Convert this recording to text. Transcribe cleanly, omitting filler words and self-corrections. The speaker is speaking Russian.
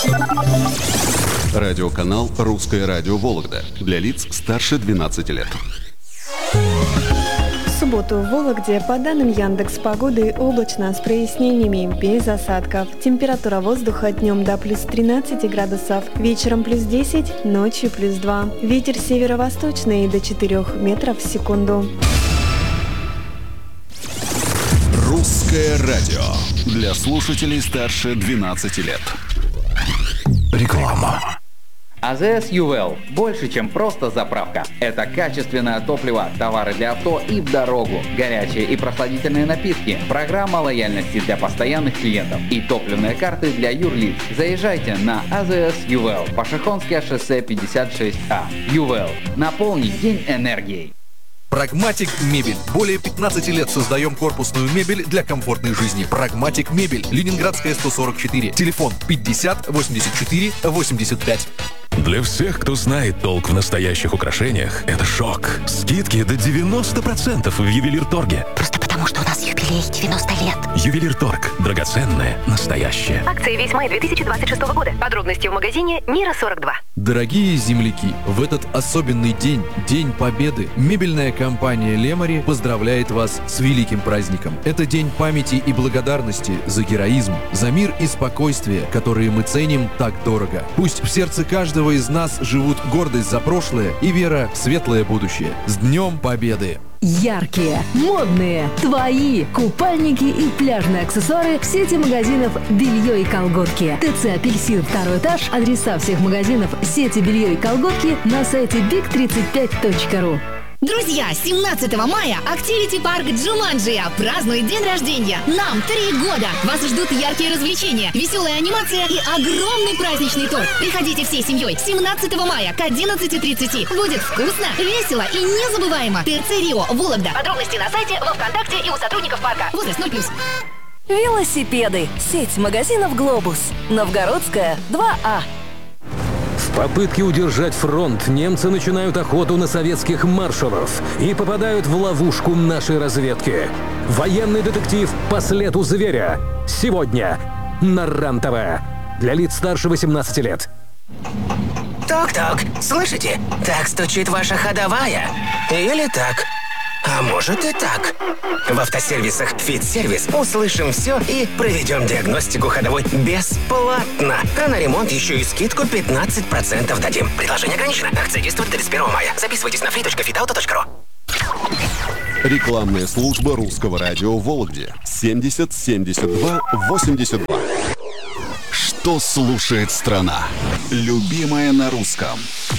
Радиоканал «Русское радио Вологда» для лиц старше 12 лет. В субботу в Вологде, по данным Яндекс.Погоды, облачно с прояснениями, без осадков. Температура воздуха днем до плюс 13 градусов, вечером плюс 10, ночью плюс 2. Ветер северо-восточный до 4 метров в секунду. «Русское радио» для слушателей старше 12 лет. Реклама. АЗС Ювел – больше, чем просто заправка. Это качественное топливо, товары для авто и в дорогу, горячие и прохладительные напитки, программа лояльности для постоянных клиентов и топливные карты для юрлиц. Заезжайте на АЗС Ювел, Пашихонское шоссе 56А. Ювел – наполни день энергией. Прагматик Мебель. Более 15 лет создаем корпусную мебель для комфортной жизни. Прагматик Мебель. Ленинградская, 144. Телефон 50 84 85. Для всех, кто знает толк в настоящих украшениях, это шок. Скидки до 90% в Ювелирторге. Просто потому, что у нас юбилей 90 лет. Ювелирторг. Драгоценное, настоящее. Акции весь май 2026 года. Подробности в магазине Мира 42. Дорогие земляки, в этот особенный день, День Победы, мебельная компания Лемари поздравляет вас с великим праздником. Это день памяти и благодарности за героизм, за мир и спокойствие, которые мы ценим так дорого. Пусть в сердце каждого из нас живут гордость за прошлое и вера в светлое будущее. С Днем Победы! Яркие, модные, твои купальники и пляжные аксессуары в сети магазинов «Белье и колготки». ТЦ «Апельсин», 2 этаж, адреса всех магазинов сети «Белье и колготки» на сайте big35.ru. Друзья, 17 мая Activity Park Джуманджия празднует день рождения. Нам 3 года. Вас ждут яркие развлечения, веселая анимация и огромный праздничный торт. Приходите всей семьей 17 мая к 11:30. Будет вкусно, весело и незабываемо. ТРЦ Рио, Вологда. Подробности на сайте, во ВКонтакте и у сотрудников парка. Возраст 0+. Велосипеды. Сеть магазинов «Глобус». Новгородская, 2А. В попытке удержать фронт немцы начинают охоту на советских маршалов и попадают в ловушку нашей разведки. Военный детектив «По следу зверя». Сегодня на РЕН-ТВ. Для лиц старше 18 лет. Ток-ток, слышите? Так стучит ваша ходовая. Или так. А может и так. В автосервисах «Фит-сервис» услышим все и проведем диагностику ходовой бесплатно. А на ремонт еще и скидку 15% дадим. Предложение ограничено. Акция действует до 31 мая. Записывайтесь на free.fitauto.ru. Рекламная служба русского радио в Вологде. 70 72 82. Что слушает страна? Любимая на русском.